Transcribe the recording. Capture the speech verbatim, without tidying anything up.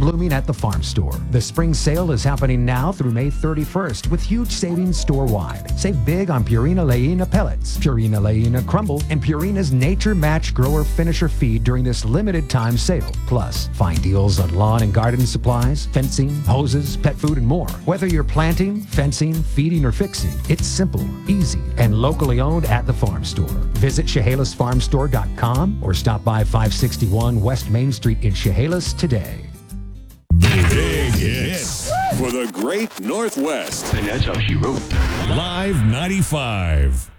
blooming at the farm store. The spring sale is happening now through May thirty-first with huge savings store-wide. Save big on Purina Leina pellets, Purina Leina crumble, and Purina's Nature Match Grower Finisher feed during this limited time sale. Plus, find deals on lawn and garden supplies, fencing, hoses, pet food, and more. Whether you're planting, fencing, feeding, or fixing, it's simple, easy, and locally owned at the farm store. Visit Chehalis Farm Store dot com or stop by five sixty-one West Main Street in Chehalis today. Big hits for the Great Northwest. And that's how she wrote. Live ninety-five.